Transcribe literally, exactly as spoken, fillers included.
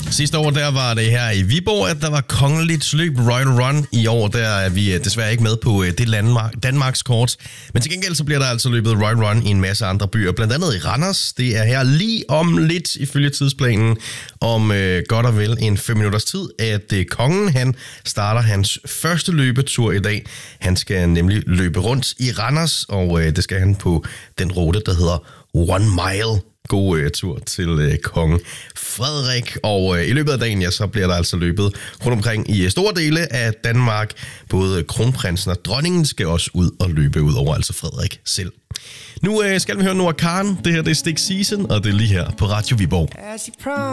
Sidste år der var det her i Viborg, at der var kongeligt løb Royal Run. I år der er vi desværre ikke med på det landmark, Danmarks kort. Men til gengæld så bliver der altså løbet Royal Run i en masse andre byer. Blandt andet i Randers. Det er her lige om lidt ifølge tidsplanen. Om øh, godt og vel en fem minutters tid, at øh, kongen han starter hans første løbetur i dag. Han skal nemlig løbe rundt i Randers, og øh, det skal han på den rute, der hedder One Mile. God øh, tur til øh, kongen Frederik. Og øh, i løbet af dagen, ja, så bliver der altså løbet rundt omkring i store dele af Danmark. Både kronprinsen og dronningen skal også ud og løbe ud over altså Frederik selv. Nu øh, skal vi høre Noah Kahan. Det her det er Stick Season, og det er lige her på Radio Viborg.